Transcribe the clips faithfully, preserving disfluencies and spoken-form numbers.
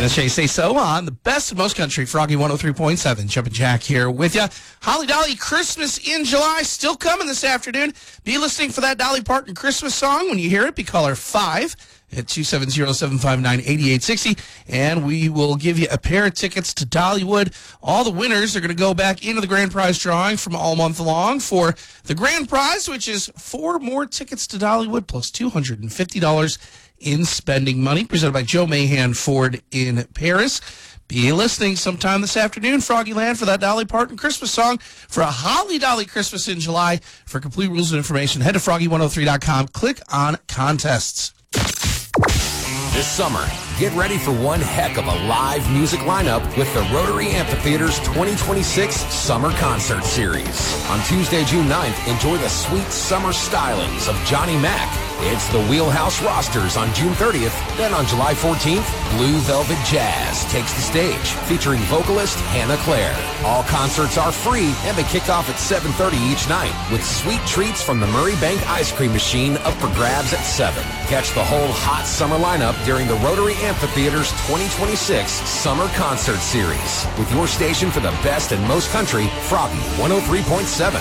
N S J Say So on the best of most country, Froggy one oh three point seven. Jumpin' Jack here with you. Holly Dolly Christmas in July, still coming this afternoon. Be listening for that Dolly Parton Christmas song. When you hear it, be caller five at two seven zero, seven five nine, eight eight six zero, and we will give you a pair of tickets to Dollywood. All the winners are going to go back into the grand prize drawing from all month long for the grand prize, which is four more tickets to Dollywood plus two hundred fifty dollars in spending money, presented by Joe Mahan Ford in Paris. Be listening sometime this afternoon, Froggyland, for that Dolly Parton Christmas song for a Holly Dolly Christmas in July. For complete rules and information, head to froggy one oh three dot com. Click on contests. This summer, get ready for one heck of a live music lineup with the Rotary Amphitheater's twenty twenty-six Summer Concert Series. On Tuesday, June ninth, enjoy the sweet summer stylings of Johnny Mac. It's the Wheelhouse Rosters on June thirtieth. Then on July fourteenth, Blue Velvet Jazz takes the stage, featuring vocalist Hannah Claire. All concerts are free, and they kick off at seven thirty each night, with sweet treats from the Murray Bank Ice Cream Machine up for grabs at seven. Catch the whole hot summer lineup during the Rotary Amphitheater's twenty twenty-six Summer Concert Series, with your station for the best and most country, Froggy one oh three point seven.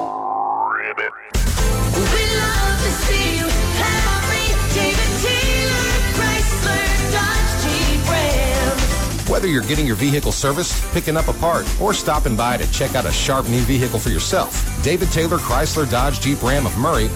Whether you're getting your vehicle serviced, picking up a part, or stopping by to check out a sharp new vehicle for yourself, David Taylor Chrysler Dodge Jeep Ram of Murray